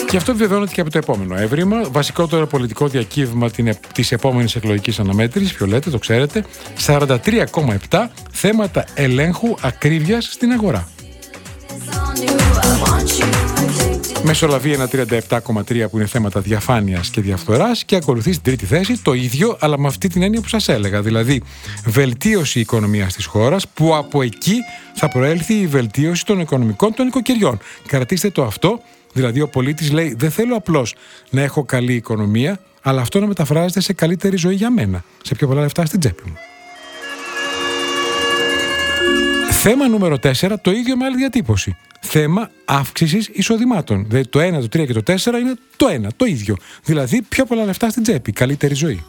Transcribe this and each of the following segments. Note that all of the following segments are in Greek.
Και αυτό επιβεβαιώνεται και από το επόμενο έβριμα. Βασικότερο πολιτικό διακύβημα της επόμενης εκλογικής αναμέτρησης, ποιο λέτε, το ξέρετε, 43,7 θέματα ελέγχου ακρίβειας στην αγορά. Μεσολαβεί ένα 37,3 που είναι θέματα διαφάνειας και διαφθοράς και ακολουθεί στην τρίτη θέση το ίδιο, αλλά με αυτή την έννοια που σας έλεγα, δηλαδή βελτίωση οικονομίας της χώρας, που από εκεί θα προέλθει η βελτίωση των οικονομικών των νοικοκυριών. Κρατήστε το αυτό, δηλαδή ο πολίτης λέει δεν θέλω απλώς να έχω καλή οικονομία, αλλά αυτό να μεταφράζεται σε καλύτερη ζωή για μένα, σε πιο πολλά λεφτά στην τσέπη μου. Θέμα νούμερο 4, το ίδιο με άλλη διατύπωση. Θέμα αύξησης εισοδημάτων. Δηλαδή το 1, το 3 και το 4 είναι το 1, το ίδιο. Δηλαδή πιο πολλά λεφτά στην τσέπη, καλύτερη ζωή.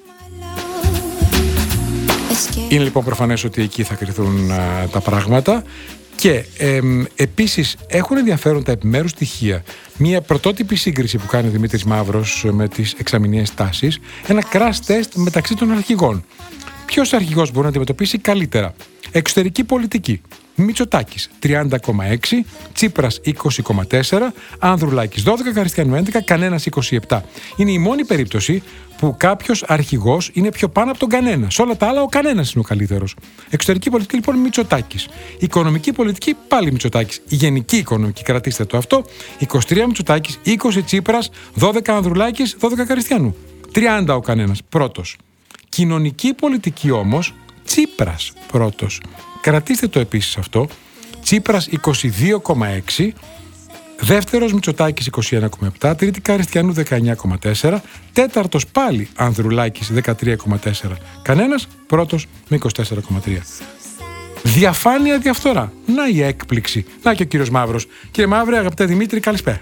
Είναι λοιπόν προφανές ότι εκεί θα κρυθούν τα πράγματα. Και επίσης έχουν ενδιαφέρον τα επιμέρους στοιχεία. Μια πρωτότυπη σύγκριση που κάνει ο Δημήτρης Μαύρος με τις εξαμηνιαίες τάσεις. Ένα crash test μεταξύ των αρχηγών. Ποιος αρχηγός μπορεί να αντιμετωπίσει καλύτερα? Εξωτερική πολιτική. Μητσοτάκης 30,6, Τσίπρας 20,4, Ανδρουλάκης 12, Καριστιανού 11, κανένας 27. Είναι η μόνη περίπτωση που κάποιος αρχηγός είναι πιο πάνω από τον κανένα. Σε όλα τα άλλα ο κανένας είναι ο καλύτερος. Εξωτερική πολιτική λοιπόν Μητσοτάκης. Οικονομική πολιτική πάλι Μητσοτάκης. Η γενική οικονομική, κρατήστε το αυτό, 23 Μητσοτάκης, 20 Τσίπρας, 12 Ανδρουλάκης, 12 Καριστιανού. 30 ο κανένας, πρώτος. Κοινωνική πολιτική όμως, Τσίπρας πρώτος. Κρατήστε το επίσης αυτό. Τσίπρας 22,6, δεύτερος Μητσοτάκης 21,7, τρίτη Καριστιανού 19,4, τέταρτος πάλι Ανδρουλάκης 13,4. Κανένας, πρώτος με 24,3. Διαφάνεια, διαφθορά. Να η έκπληξη. Να και ο κύριος Μαύρος. Κύριε Μαύρε, αγαπητέ Δημήτρη, καλησπέρα.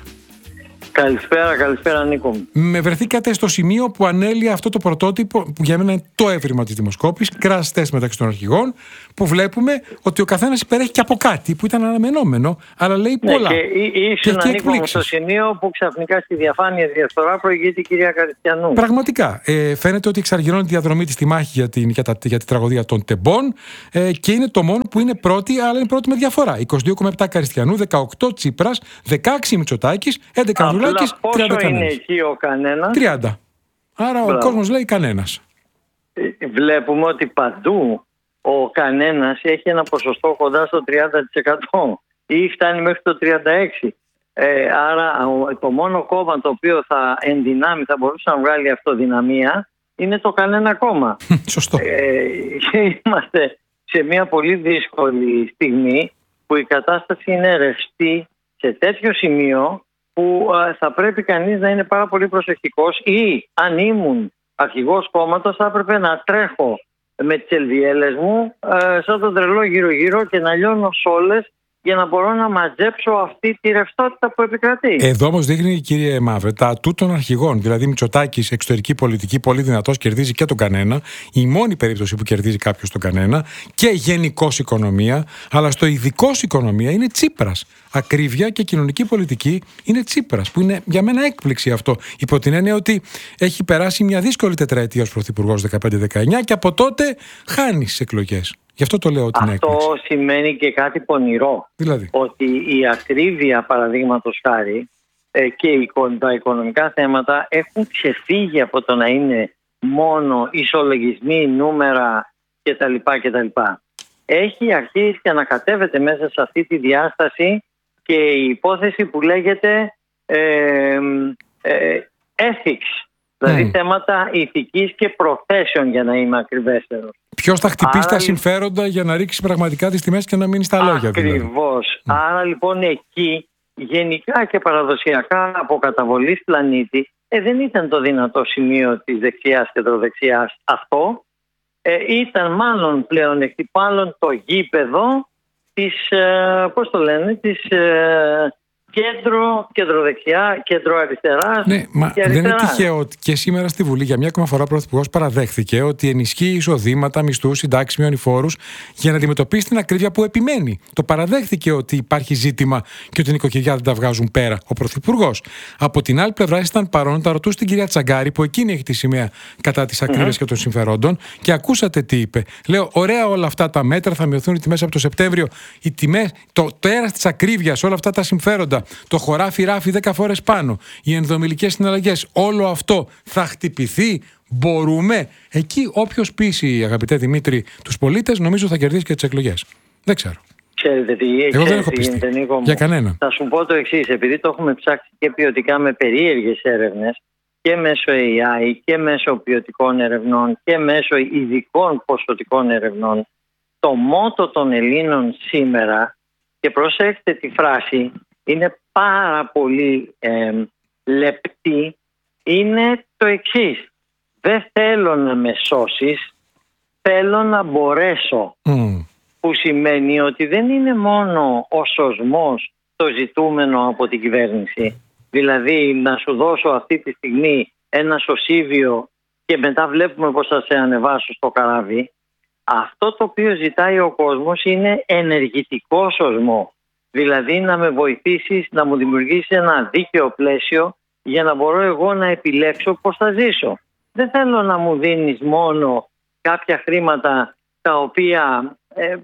Καλησπέρα Νίκο. Με βρεθήκατε στο σημείο που ανέλυε αυτό το πρωτότυπο που για μένα είναι το έβριμα της δημοσκόπης, crash test μεταξύ των αρχηγών, που βλέπουμε ότι ο καθένας υπερέχει και από κάτι που ήταν αναμενόμενο, αλλά λέει πολλά. Και ήσουν Νίκο στο σημείο που ξαφνικά στη διαφάνεια διαφθορά προηγείται η κυρία Καριστιανού. Πραγματικά. Φαίνεται ότι εξαργυρώνει τη διαδρομή της στη μάχη για τη τραγωδία των τεμπών και είναι το μόνο που είναι πρώτη, αλλά είναι πρώτη με διαφορά. 22,7 Καριστιανού, 18 Τσίπρας, 16 Μητσοτάκης, 11 Ανδρουλάκης, 30 πόσο είναι εκεί ο κανένας? 30. Άρα ο κόσμος λέει κανένας. Βλέπουμε ότι παντού ο κανένας έχει ένα ποσοστό κοντά στο 30% ή φτάνει μέχρι το 36%. Άρα το μόνο κόμμα το οποίο θα ενδυνάμει, θα μπορούσε να βγάλει αυτοδυναμία, είναι το κανένα κόμμα. Σωστό. Είμαστε σε μια πολύ δύσκολη στιγμή που η κατάσταση είναι ρευστή σε τέτοιο σημείο που θα πρέπει κανείς να είναι πάρα πολύ προσεκτικός, ή αν ήμουν αρχηγός κόμματος θα έπρεπε να τρέχω με τις ελβιέλες μου σαν τον τρελό γύρω-γύρω και να λιώνω σόλες για να μπορώ να μαζέψω αυτή τη ρευστότητα που επικρατεί. Εδώ όμως δείχνει, κύριε Μαύρε, τα ατού των αρχηγών. Δηλαδή, Μητσοτάκης, εξωτερική πολιτική, πολύ δυνατός, κερδίζει και τον κανένα. Η μόνη περίπτωση που κερδίζει κάποιος τον κανένα. Και γενικώς οικονομία. Αλλά στο ειδικώς οικονομία είναι Τσίπρας. Ακρίβεια και κοινωνική πολιτική είναι Τσίπρας. Που είναι για μένα έκπληξη αυτό. Υπό την έννοια ότι έχει περάσει μια δύσκολη τετραετία ως πρωθυπουργός 15-19 και από τότε χάνει τις εκλογές. Γι' αυτό το λέω ότι είναι έκπληξη. Αυτό σημαίνει και κάτι πονηρό. Δηλαδή. Ότι η ακρίβεια, παραδείγματος χάρη, και τα οικονομικά θέματα έχουν ξεφύγει από το να είναι μόνο ισολογισμοί, νούμερα κτλ. Έχει αρχίσει και ανακατεύεται μέσα σε αυτή τη διάσταση και η υπόθεση που λέγεται ethics. Δηλαδή θέματα ηθικής και προθέσεων, για να είμαι ακριβέστερος. Ποιος θα χτυπήσει τα συμφέροντα για να ρίξει πραγματικά τις τιμές και να μείνει στα λόγια. Ακριβώς. Δηλαδή. Άρα λοιπόν εκεί γενικά και παραδοσιακά από καταβολής πλανήτη δεν ήταν το δυνατό σημείο της δεξιάς και κεντροδεξιάς αυτό. Ήταν μάλλον πλέον εκτυπάλλον το γήπεδο της, πώς το λένε, της κεντροδεξιά, κεντροαριστερά. Ναι, μα δεν είναι τυχαίο ότι και σήμερα στη Βουλή για μια ακόμα φορά ο Πρωθυπουργός παραδέχθηκε ότι ενισχύει εισοδήματα, μισθούς, συντάξεις, μειώνει φόρους για να αντιμετωπίσει την ακρίβεια που επιμένει. Το παραδέχθηκε ότι υπάρχει ζήτημα και ότι οι νοικοκυριά δεν τα βγάζουν πέρα ο Πρωθυπουργός. Από την άλλη πλευρά ήταν παρόν, τα ρωτούσε την κυρία Τσαγκάρη, που εκείνη έχει τη σημαία κατά της ακρίβειας και των συμφερόντων, και ακούσατε τι είπε. Λέω, ωραία όλα αυτά τα μέτρα, θα μειωθούν οι τιμές από το Σεπτέμβριο, οι τιμές, το τέρας της ακρίβειας, όλα αυτά τα συμφέροντα. κουλτούρα, το χωράφι ράφι 10 φορές πάνω, οι ενδομηλικές συναλλαγές, όλο αυτό θα χτυπηθεί? Μπορούμε? Εκεί όποιος πείσει, αγαπητέ Δημήτρη, τους πολίτες, νομίζω θα κερδίσει και τις εκλογές. Δεν ξέρω. Ξέρετε τι Εγώ δεν έχω πιστεί για κανένα. Θα σου πω το εξής, επειδή το έχουμε ψάξει και ποιοτικά με περίεργες έρευνες και μέσω AI και μέσω ποιοτικών ερευνών και μέσω ειδικών ποσοτικών ερευνών, το μότο των Ελλήνων σήμερα, και προσέξτε τη φράση, είναι πάρα πολύ λεπτή, είναι το εξής: δεν θέλω να με σώσεις, θέλω να μπορέσω. Που σημαίνει ότι δεν είναι μόνο ο σωσμός το ζητούμενο από την κυβέρνηση. Δηλαδή να σου δώσω αυτή τη στιγμή ένα σωσίβιο και μετά βλέπουμε πώς θα σε ανεβάσω στο καράβι. Αυτό το οποίο ζητάει ο κόσμος είναι ενεργητικό σωσμό. Δηλαδή να με βοηθήσεις, να μου δημιουργήσεις ένα δίκαιο πλαίσιο για να μπορώ εγώ να επιλέξω πώς θα ζήσω. Δεν θέλω να μου δίνεις μόνο κάποια χρήματα τα οποία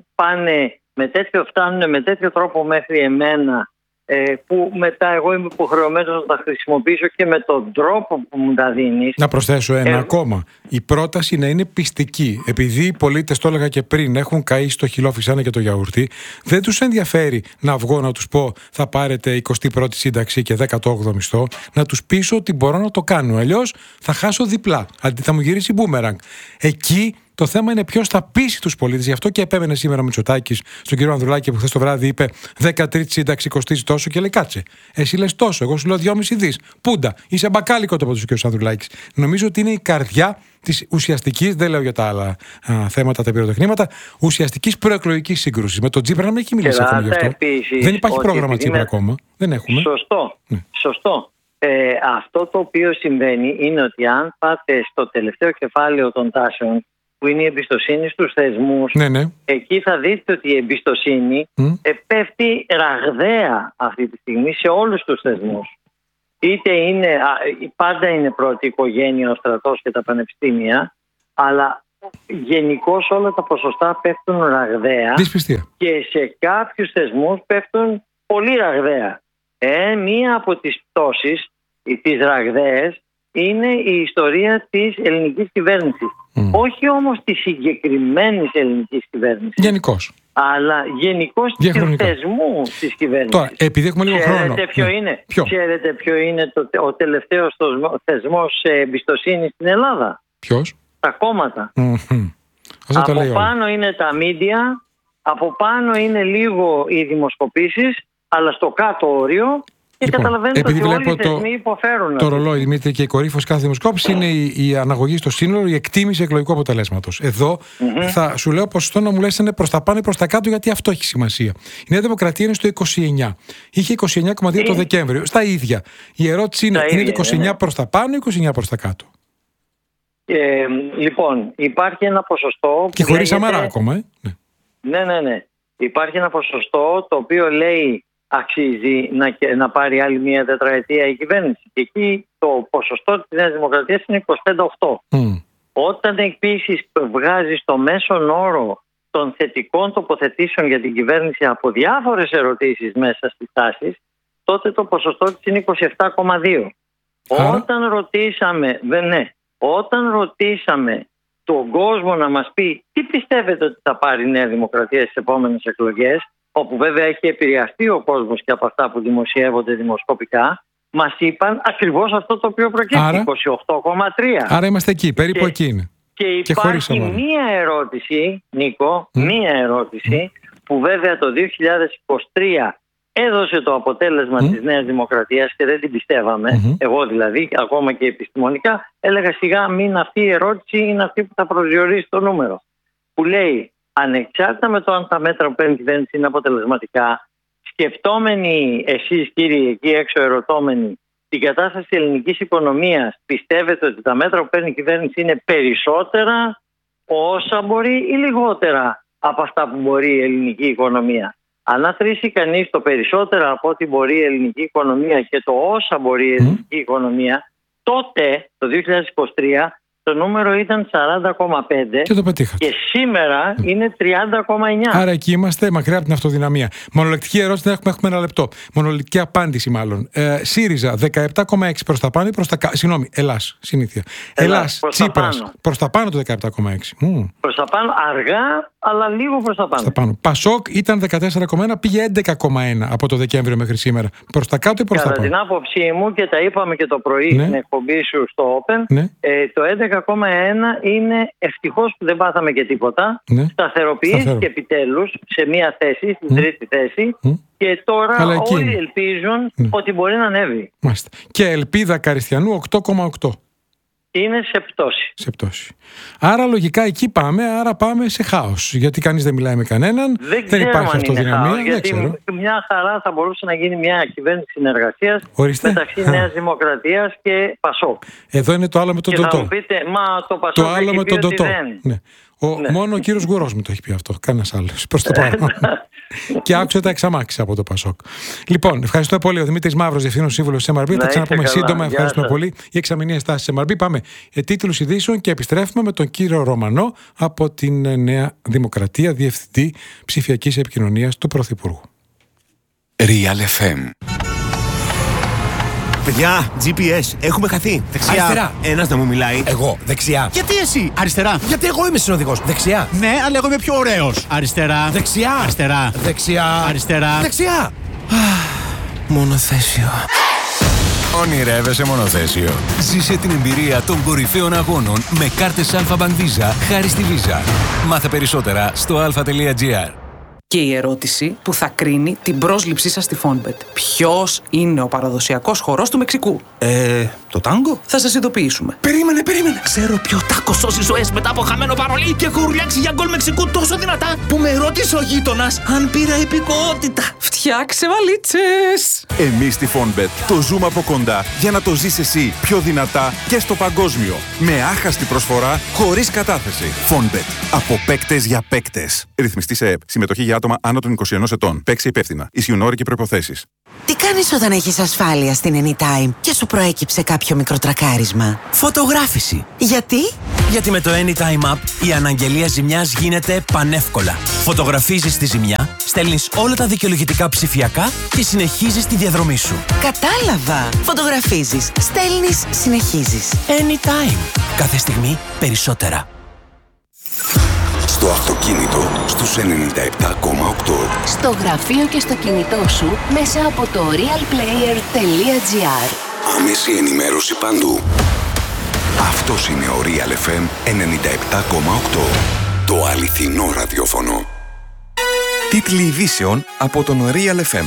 φτάνουν με τέτοιο τρόπο μέχρι εμένα, που μετά εγώ είμαι υποχρεωμένος να τα χρησιμοποιήσω και με τον τρόπο που μου τα δίνεις. Να προσθέσω ένα ακόμα. Η πρόταση να είναι πιστική. Επειδή οι πολίτες, το έλεγα και πριν, έχουν καεί στο χυλό φυσάνε και το γιαούρτι, δεν τους ενδιαφέρει να βγω να τους πω θα πάρετε 21η σύνταξη και 18ο μισθό, να τους πείσω ότι μπορώ να το κάνω. Αλλιώς θα χάσω διπλά. Αντί θα μου γυρίσει μπούμεραγκ. Εκεί το θέμα είναι ποιος θα πείσει τους πολίτες. Γι' αυτό και επέμενε σήμερα ο Μητσοτάκης στον κύριο Ανδρουλάκη, που χθες το βράδυ είπε 13η σύνταξη κοστίζει τόσο, και λέει κάτσε. Εσύ λες τόσο, εγώ σου λέω 2,5 δις. Πούντα, είσαι μπακάλικο, το είπε ο κύριος Ανδρουλάκης. Νομίζω ότι είναι η καρδιά της ουσιαστικής, δεν λέω για τα άλλα θέματα, τα πυροτεχνήματα, ουσιαστικής προεκλογικής σύγκρουσης. Με τον Τσίπρα να μην έχει μιλήσει ακόμα γι' αυτό. Δεν υπάρχει πρόγραμμα Τσίπρα ακόμα. Δεν έχουμε. Σωστό. Αυτό το οποίο συμβαίνει είναι ότι αν πάτε στο τελευταίο κεφάλαιο των τάσεων, που είναι η εμπιστοσύνη στους θεσμούς, εκεί θα δείτε ότι η εμπιστοσύνη πέφτει ραγδαία αυτή τη στιγμή σε όλους τους θεσμούς. Είτε πάντα είναι πρώτη οικογένεια, ο στρατός και τα πανεπιστήμια, αλλά γενικώς όλα τα ποσοστά πέφτουν ραγδαία. Δυσπιστία. Και σε κάποιους θεσμούς πέφτουν πολύ ραγδαία. Μία από τις πτώσεις, τις ραγδαίες, είναι η ιστορία της ελληνικής κυβέρνησης. Όχι όμως της συγκεκριμένης ελληνικής κυβέρνησης. Γενικώς. Αλλά γενικώς του θεσμού της κυβέρνησης. Τώρα, επειδή έχουμε λίγο χρόνο. Ξέρετε ποιο είναι ο τελευταίος θεσμός εμπιστοσύνης στην Ελλάδα? Ποιος? Τα κόμματα. Από πάνω είναι τα μίντια, από πάνω είναι λίγο οι δημοσκοπήσεις, αλλά στο κάτω όριο. Και καταλαβαίνετε ότι όλοι οι θεσμοί υποφέρουν. Το ρολόι, Δημήτρη, και η κορύφωση κάθε δημοσκόπηση είναι η αναγωγή στο σύνολο, η εκτίμηση εκλογικού αποτελέσματος. Εδώ θα σου λέω ποσοστό να μου λες είναι προς τα πάνω ή προς τα κάτω, γιατί αυτό έχει σημασία. Η Νέα Δημοκρατία είναι στο 29. Είχε 29,2 το Δεκέμβριο. Στα ίδια. Η ερώτηση είναι το 29 προς τα πάνω ή 29 προς τα κάτω? Λοιπόν, υπάρχει ένα ποσοστό. Και χωρίς Σαμαρά ακόμα. Ναι. Υπάρχει ένα ποσοστό το οποίο λέει αξίζει να πάρει άλλη μία τετραετία η κυβέρνηση. Και εκεί το ποσοστό της Νέας Δημοκρατίας είναι 25,8. Όταν επίσης βγάζεις το μέσον όρο των θετικών τοποθετήσεων για την κυβέρνηση από διάφορες ερωτήσεις μέσα στις τάσεις, τότε το ποσοστό της είναι 27,2. Όταν ρωτήσαμε τον κόσμο να μας πει τι πιστεύετε ότι θα πάρει η Νέα Δημοκρατία στις επόμενες εκλογές, όπου βέβαια έχει επηρεαστεί ο κόσμος και από αυτά που δημοσιεύονται δημοσκοπικά, μας είπαν ακριβώς αυτό το οποίο προκύπτει, 28,3. Άρα είμαστε εκεί, περίπου εκεί είναι. Και υπάρχει μία ερώτηση, Νίκο, μία ερώτηση που βέβαια το 2023 έδωσε το αποτέλεσμα της Νέας Δημοκρατίας και δεν την πιστεύαμε. Εγώ δηλαδή, ακόμα και επιστημονικά, έλεγα σιγά μην αυτή η ερώτηση είναι αυτή που θα προσδιορίσει το νούμερο. Που λέει, ανεξάρτητα με το αν τα μέτρα που παίρνει η κυβέρνηση είναι αποτελεσματικά, σκεφτόμενοι εσείς κύριοι εκεί έξω ερωτώμενοι την κατάσταση της ελληνικής οικονομίας, πιστεύετε ότι τα μέτρα που παίρνει η κυβέρνηση είναι περισσότερα όσα μπορεί ή λιγότερα από αυτά που μπορεί η ελληνική οικονομία? Αν αθροίσει κανείς το περισσότερα από ό,τι μπορεί η ελληνική οικονομία και το όσα μπορεί η ελληνική οικονομία, τότε το 2023 το νούμερο ήταν 40,5 και το πετύχατε. Και σήμερα είναι 30,9. Άρα εκεί είμαστε μακριά από την αυτοδυναμία. Μονολεκτική ερώτηση έχουμε ένα λεπτό. Μονολεκτική απάντηση μάλλον. ΣΥΡΙΖΑ 17,6 προς τα πάνω ή προς τα κάτω. Συγγνώμη, Ελλάς, συνήθεια. Ελλάς, Τσίπρας, προς τα πάνω το 17,6. Προς τα πάνω, αργά, αλλά λίγο προς τα πάνω. Πασόκ ήταν 14,1, πήγε 11,1 από το Δεκέμβριο μέχρι σήμερα. Προς τα κάτω ή προς τα πάνω? Κατά την άποψή μου, και τα είπαμε και το πρωί στην εκπομπή σου στο Open, το 11,1 είναι ευτυχώς που δεν πάθαμε και τίποτα. Σταθεροποιήθηκε επιτέλους σε μία θέση, στην τρίτη θέση. Και τώρα όλοι ελπίζουν ότι μπορεί να ανέβει. Μάλιστα. Και ελπίδα Καριστιανού 8,8. Είναι σε πτώση. Άρα λογικά εκεί πάμε, άρα πάμε σε χάος. Γιατί κανείς δεν μιλάει με κανέναν, δεν υπάρχει αυτοδυναμία. Γιατί μια χαρά θα μπορούσε να γίνει μια κυβέρνηση συνεργασίας μεταξύ Νέας Δημοκρατίας και Πασόκ. Εδώ είναι το άλλο με τον Τωτό. Και θα μου πείτε, μα το Πασόκ το άλλο έχει με πει τον ότι Τωτό. δεν. Μόνο ο κύριος Γκουρός μου το έχει πει αυτό. Κανένας άλλος. Προς το παρόν. Και άκουσε τα εξαμάξεις από το Πασόκ. Λοιπόν, ευχαριστώ πολύ. Ο Δημήτρης Μαύρος, Διευθύνων Σύμβουλος της MRB. Θα ξαναπούμε σύντομα. Ευχαριστούμε πολύ. Η εξαμηνία στάση της MRB. Πάμε τίτλους ειδήσεων και επιστρέφουμε με τον κύριο Ρωμανό από την Νέα Δημοκρατία, Διευθυντή Ψηφιακής Επικοινωνίας του Πρωθυπουργού. Real FM. Παιδιά, GPS, έχουμε χαθεί. Δεξιά. Αριστερά. Ένας να μου μιλάει. Εγώ. Δεξιά. Γιατί εσύ? Αριστερά. Γιατί εγώ είμαι συνοδηγός. Δεξιά. Ναι, αλλά εγώ είμαι πιο ωραίος. Αριστερά. Δεξιά. Αριστερά. Δεξιά. Αριστερά. Δεξιά. Μονοθέσιο. Ονειρεύεσαι μονοθέσιο. Ζήσε την εμπειρία των κορυφαίων αγώνων με κάρτες Alpha Bank Visa χάρη στη Visa. Μάθε περισσότερα στο alpha.gr. Και η ερώτηση που θα κρίνει την πρόσληψή σας στη Fonbet. Ποιος είναι ο παραδοσιακός χορός του Μεξικού? Το τάγκο. Θα σας ειδοποιήσουμε. Περίμενε. Ξέρω ποιο τάκο σώζει ζωές μετά από χαμένο παρολί και έχω ουρλιάξει για γκολ Μεξικού τόσο δυνατά που με ρώτησε ο γείτονας αν πήρα υπηκότητα. Φτιάξε βαλίτσες! Εμείς στη Fonbet το ζούμε από κοντά για να το ζεις εσύ πιο δυνατά και στο παγκόσμιο. Με άχαστη προσφορά, χωρίς κατάθεση. Fonbet. Από παίκτες για παίκτες. Ρυθμιστή σε ΕΠ. Συμμετοχή για άτομα άνω των 21 ετών. Παίξε υπεύθυνα. Ισχύουν όροι και προϋποθέσεις. Τι κάνεις όταν έχεις ασφάλεια στην Anytime και σου προέκυψε κάποιο μικροτρακάρισμα? Φωτογράφηση. Γιατί? Γιατί με το Anytime App η αναγγελία ζημιάς γίνεται πανεύκολα. Φωτογραφίζεις τη ζημιά, στέλνεις όλα τα δικαιολογητικά ψηφιακά και συνεχίζεις τη διαδρομή σου. Κατάλαβα. Φωτογραφίζεις, στέλνεις, συνεχίζεις. Anytime. Κάθε στιγμή περισσότερα. Στο αυτοκίνητο στους 97,8. Στο γραφείο και στο κινητό σου μέσα από το realplayer.gr. Άμεση ενημέρωση παντού. Αυτός είναι ο Real FM 97,8. Το αληθινό ραδιόφωνο. Τίτλοι ειδήσεων από τον Real FM.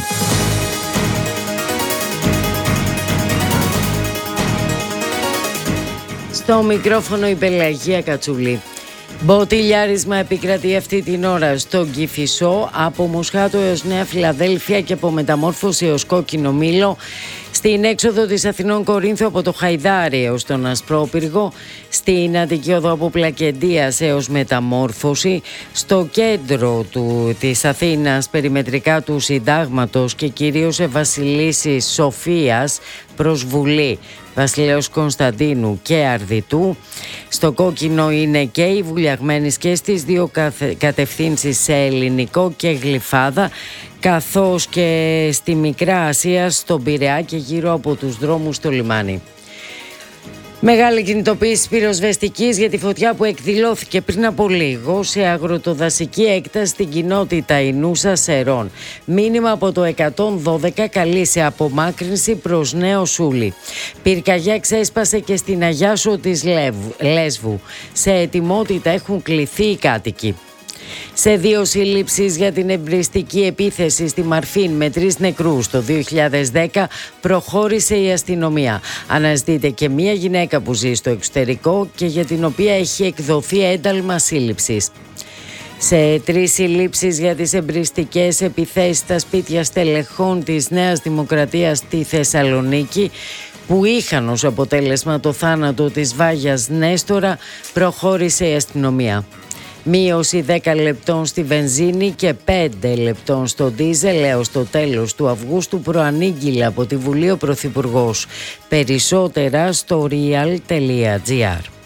Στο μικρόφωνο η Πελαγία Κατσούλη. Μποτιλιάρισμα επικρατεί αυτή την ώρα στον Κηφισό, από Μοσχάτο έως Νέα Φιλαδέλφια και από Μεταμόρφωση έως Κόκκινο Μήλο, στην έξοδο της Αθηνών Κορίνθου από το Χαϊδάρι έως τον Ασπρόπυργο, στην Αττική Οδό από Πλακεντίας έως Μεταμόρφωση, στο κέντρο της Αθήνας περιμετρικά του Συντάγματος και κυρίως σε Βασιλίσσης Σοφίας προς Βουλή Βασιλέως Κωνσταντίνου και Αρδιτού. Στο κόκκινο είναι και οι Βουλιαγμένες και στις δύο κατευθύνσεις σε Ελληνικό και Γλυφάδα, καθώς και στη Μικρά Ασία, στον Πειραιά και γύρω από τους δρόμους στο λιμάνι. Μεγάλη κινητοποίηση πυροσβεστικής για τη φωτιά που εκδηλώθηκε πριν από λίγο σε αγροτοδασική έκταση στην κοινότητα Ινούσα Σερών. Μήνυμα από το 112 καλεί σε απομάκρυνση προς Νέο Σούλη. Πυρκαγιά ξέσπασε και στην Αγιάσο της Λέσβου. Σε ετοιμότητα έχουν κληθεί οι κάτοικοι. Σε 2 συλλήψεις για την εμπριστική επίθεση στη Μαρφίν με 3 νεκρούς το 2010 προχώρησε η αστυνομία. Αναζητείται και μία γυναίκα που ζει στο εξωτερικό και για την οποία έχει εκδοθεί ένταλμα σύλληψης. Σε 3 συλλήψεις για τις εμπριστικές επιθέσεις στα σπίτια στελεχών της Νέας Δημοκρατίας στη Θεσσαλονίκη, που είχαν ως αποτέλεσμα το θάνατο της Βάγιας Νέστορα, προχώρησε η αστυνομία. Μείωση 10 λεπτών στη βενζίνη και 5 λεπτών στο ντίζελ έως το τέλος του Αυγούστου προανήγγειλε από τη Βουλή ο Πρωθυπουργός. Περισσότερα στο real.gr.